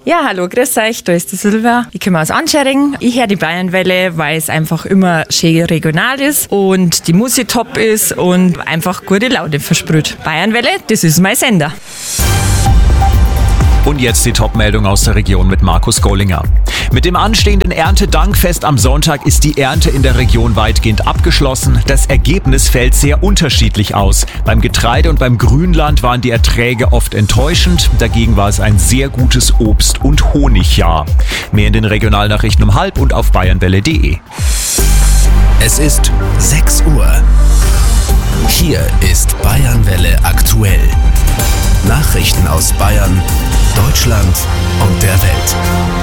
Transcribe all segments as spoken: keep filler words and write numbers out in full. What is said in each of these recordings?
Ja, hallo, grüß euch, da ist die Silvia. Ich komme aus Anschering. Ich höre die Bayernwelle, weil es einfach immer schön regional ist und die Musik top ist und einfach gute Laune versprüht. Bayernwelle, das ist mein Sender. Und jetzt die Top-Meldung aus der Region mit Markus Gollinger. Mit dem anstehenden Erntedankfest am Sonntag ist die Ernte in der Region weitgehend abgeschlossen. Das Ergebnis fällt sehr unterschiedlich aus. Beim Getreide und beim Grünland waren die Erträge oft enttäuschend. Dagegen war es ein sehr gutes Obst- und Honigjahr. Mehr in den Regionalnachrichten um halb und auf bayernwelle punkt de. Es ist sechs Uhr. Hier ist Bayernwelle aktuell. Nachrichten aus Bayern, Deutschland und der Welt.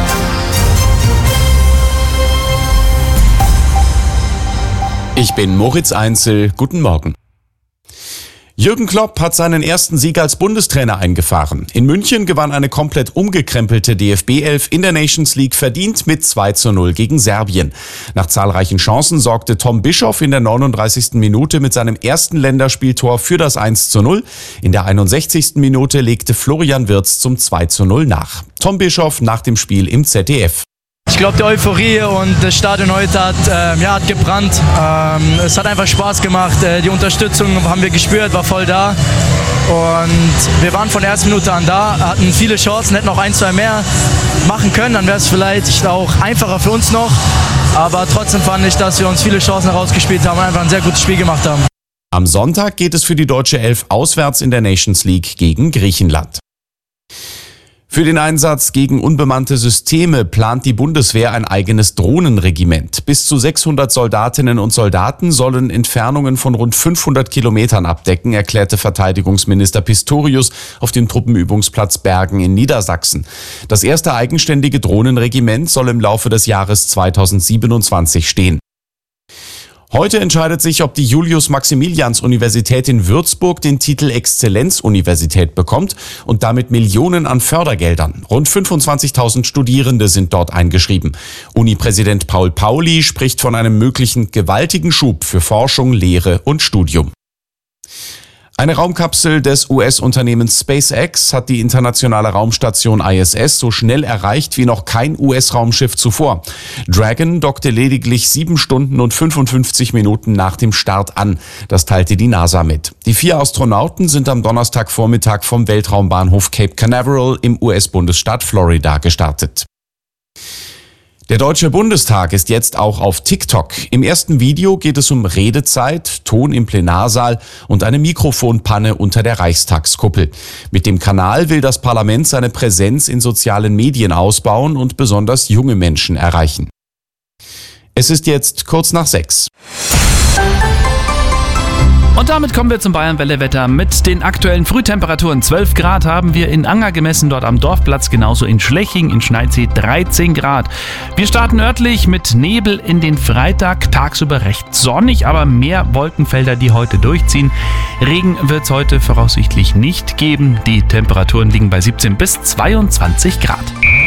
Ich bin Moritz Einzel. Guten Morgen. Jürgen Klopp hat seinen ersten Sieg als Bundestrainer eingefahren. In München gewann eine komplett umgekrempelte D F B elf in der Nations League verdient mit zwei zu null gegen Serbien. Nach zahlreichen Chancen sorgte Tom Bischoff in der neununddreißigsten Minute mit seinem ersten Länderspieltor für das eins zu null. In der einundsechzigsten Minute legte Florian Wirtz zum zwei zu null nach. Tom Bischoff nach dem Spiel im Z D F. Ich glaube, die Euphorie und das Stadion heute hat, äh, ja, hat gebrannt. Ähm, es hat einfach Spaß gemacht. Äh, die Unterstützung haben wir gespürt, war voll da. Und wir waren von der ersten Minute an da, hatten viele Chancen, hätten noch ein, zwei mehr machen können. Dann wäre es vielleicht auch einfacher für uns noch. Aber trotzdem fand ich, dass wir uns viele Chancen herausgespielt haben und einfach ein sehr gutes Spiel gemacht haben. Am Sonntag geht es für die deutsche Elf auswärts in der Nations League gegen Griechenland. Für den Einsatz gegen unbemannte Systeme plant die Bundeswehr ein eigenes Drohnenregiment. Bis zu sechshundert Soldatinnen und Soldaten sollen Entfernungen von rund fünfhundert Kilometern abdecken, erklärte Verteidigungsminister Pistorius auf dem Truppenübungsplatz Bergen in Niedersachsen. Das erste eigenständige Drohnenregiment soll im Laufe des Jahres zweitausendsiebenundzwanzig stehen. Heute entscheidet sich, ob die Julius-Maximilians-Universität in Würzburg den Titel Exzellenzuniversität bekommt und damit Millionen an Fördergeldern. Rund fünfundzwanzigtausend Studierende sind dort eingeschrieben. Uni-Präsident Paul Pauli spricht von einem möglichen gewaltigen Schub für Forschung, Lehre und Studium. Eine Raumkapsel des U S-Unternehmens SpaceX hat die internationale Raumstation I S S so schnell erreicht wie noch kein U S-Raumschiff zuvor. Dragon dockte lediglich sieben Stunden und fünfundfünfzig Minuten nach dem Start an. Das teilte die NASA mit. Die vier Astronauten sind am Donnerstagvormittag vom Weltraumbahnhof Cape Canaveral im U S-Bundesstaat Florida gestartet. Der Deutsche Bundestag ist jetzt auch auf TikTok. Im ersten Video geht es um Redezeit, Ton im Plenarsaal und eine Mikrofonpanne unter der Reichstagskuppel. Mit dem Kanal will das Parlament seine Präsenz in sozialen Medien ausbauen und besonders junge Menschen erreichen. Es ist jetzt kurz nach sechs. Und damit kommen wir zum Bayernwelle-Wetter. Mit den aktuellen Frühtemperaturen zwölf Grad haben wir in Anger gemessen, dort am Dorfplatz, genauso in Schleching, in Schneidsee dreizehn Grad. Wir starten örtlich mit Nebel in den Freitag, tagsüber recht sonnig, aber mehr Wolkenfelder, die heute durchziehen. Regen wird es heute voraussichtlich nicht geben. Die Temperaturen liegen bei siebzehn bis zweiundzwanzig Grad.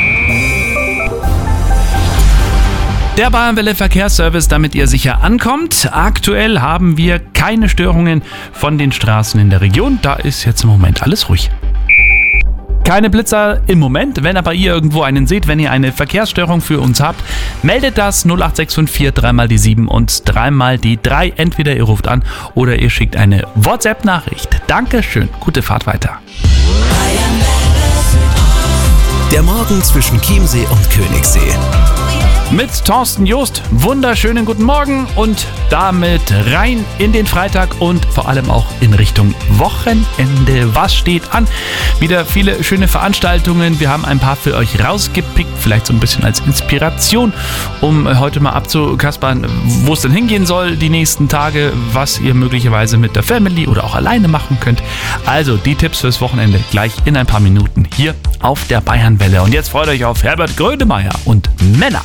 Der Bayernwelle Verkehrsservice, damit ihr sicher ankommt. Aktuell haben wir keine Störungen von den Straßen in der Region. Da ist jetzt im Moment alles ruhig. Keine Blitzer im Moment. Wenn aber ihr irgendwo einen seht, wenn ihr eine Verkehrsstörung für uns habt, meldet das null acht sechs fünf vier dreimal die sieben und dreimal die drei. Entweder ihr ruft an oder ihr schickt eine WhatsApp-Nachricht. Dankeschön. Gute Fahrt weiter. Der Morgen zwischen Chiemsee und Königssee. Mit Thorsten Joost, wunderschönen guten Morgen und damit rein in den Freitag und vor allem auch in Richtung Wochenende. Was steht an? Wieder viele schöne Veranstaltungen. Wir haben ein paar für euch rausgepickt, vielleicht so ein bisschen als Inspiration, um heute mal abzukaspern, wo es denn hingehen soll die nächsten Tage, was ihr möglicherweise mit der Family oder auch alleine machen könnt. Also die Tipps fürs Wochenende gleich in ein paar Minuten hier auf der Bayernwelle. Und jetzt freut euch auf Herbert Grönemeyer und Männer.